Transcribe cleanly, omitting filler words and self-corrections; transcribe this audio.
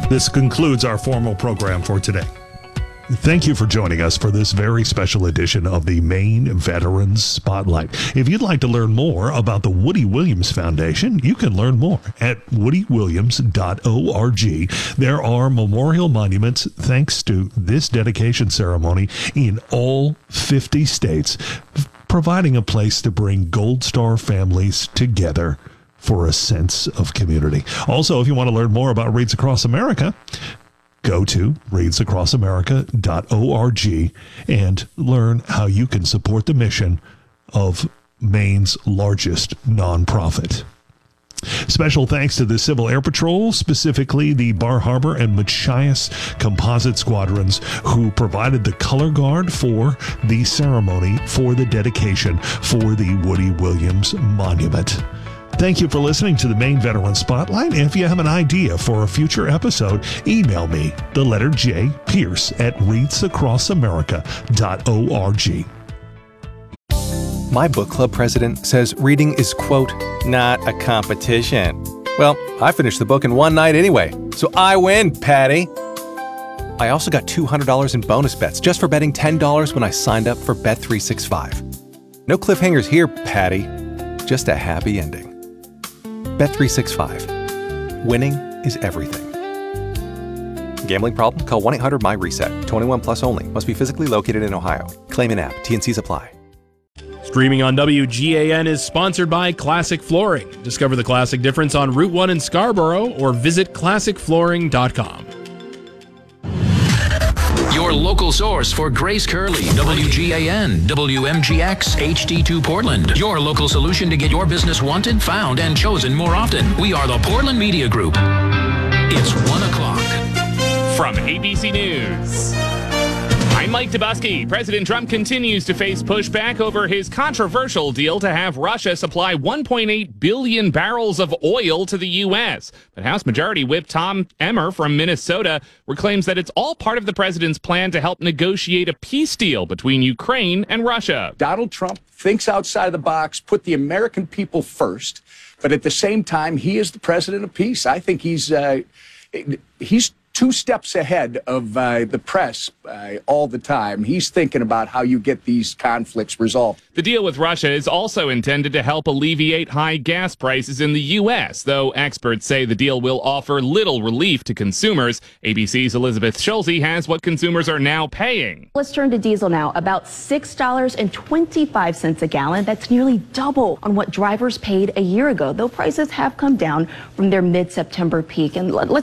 This concludes our formal program for today. Thank you for joining us for this very special edition of the Maine Veterans Spotlight. If you'd like to learn more about the Woody Williams Foundation, you can learn more at woodywilliams.org. There are memorial monuments thanks to this dedication ceremony in all 50 states, providing a place to bring Gold Star families together for a sense of community. Also, if you want to learn more about Reads Across America, go to readsacrossamerica.org and learn how you can support the mission of Maine's largest nonprofit. Special thanks to the Civil Air Patrol, specifically the Bar Harbor and Machias Composite Squadrons, who provided the color guard for the ceremony for the dedication for the Woody Williams Monument. Thank you for listening to the Maine Veteran Spotlight. If you have an idea for a future episode, email me, the letter J, Pierce, at readsacrossamerica.org. My book club president says reading is, quote, not a competition. Well, I finished the book in one night anyway, so I win, Patty. I also got $200 in bonus bets just for betting $10 when I signed up for Bet365. No cliffhangers here, Patty. Just a happy ending. Bet365. Winning is everything. Gambling problem? Call 1-800-MY-RESET. 21 plus only. Must be physically located in Ohio. Claim in app. T&Cs apply. Streaming on WGAN is sponsored by Classic Flooring. Discover the classic difference on Route 1 in Scarborough or visit classicflooring.com. Your local source for Grace Curley, WGAN, WMGX, HD2 Portland. Your local solution to get your business wanted, found, and chosen more often. We are the Portland Media Group. It's 1 o'clock. From ABC News, I'm Mike Dubusky. President Trump continues to face pushback over his controversial deal to have Russia supply 1.8 billion barrels of oil to the U.S. But House Majority Whip Tom Emmer from Minnesota claims that it's all part of the president's plan to help negotiate a peace deal between Ukraine and Russia. Donald Trump thinks outside of the box, put the American people first, but at the same time, he is the president of peace. I think he's 2 steps ahead of the press all the time. He's thinking about how you get these conflicts resolved. The deal with Russia is also intended to help alleviate high gas prices in the U.S., though experts say the deal will offer little relief to consumers. ABC's Elizabeth Schulze has what consumers are now paying. Let's turn to diesel now. About $6.25 a gallon. That's nearly double on what drivers paid a year ago, though prices have come down from their mid-September peak. And let's